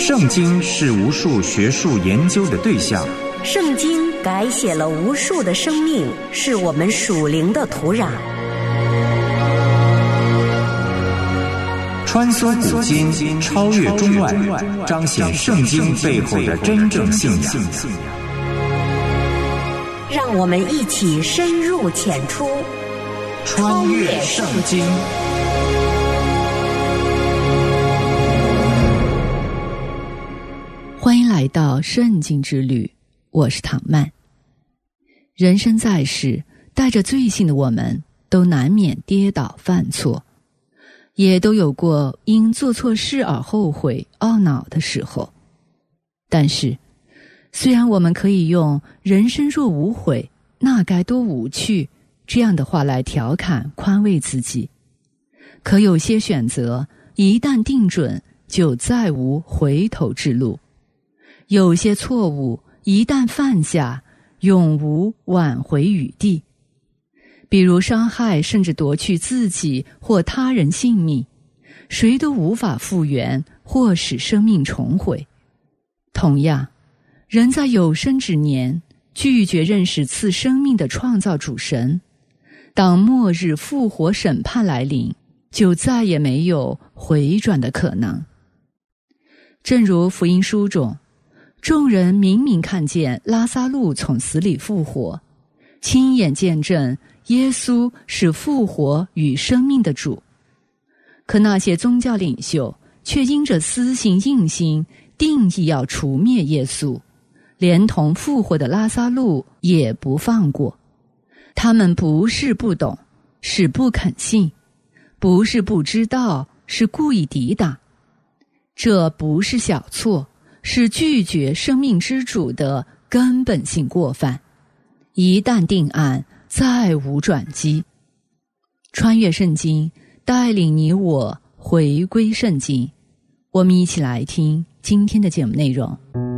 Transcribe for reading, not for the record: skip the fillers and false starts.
圣经是无数学术研究的对象， 圣经改写了无数的生命，是我们属灵的土壤。 穿梭古今，超越中外，彰显圣经背后的真正信仰。 让我们一起深入浅出， 穿越圣经。 欢迎来到圣经之旅，我是唐曼。人生在世，带着罪性的我们都难免跌倒犯错，也都有过因做错事而后悔懊恼的时候。但是虽然我们可以用人生若无悔，那该多无趣这样的话来调侃宽慰自己，可有些选择一旦定准，就再无回头之路。有些错误一旦犯下，永无挽回余地。比如伤害甚至夺去自己或他人性命，谁都无法复原或使生命重回。同样，人在有生之年拒绝认识赐生命的创造主神，当末日复活审判来临，就再也没有回转的可能。正如福音书中，众人明明看见拉撒路从死里复活，亲眼见证耶稣是复活与生命的主，可那些宗教领袖却因着私心硬心，定义要除灭耶稣，连同复活的拉撒路也不放过。他们不是不懂，是不肯信；不是不知道，是故意抵挡。这不是小错，是拒绝生命之主的根本性过犯。一旦定案，再无转机。穿越圣经，带领你我回归圣经。我们一起来听今天的节目内容。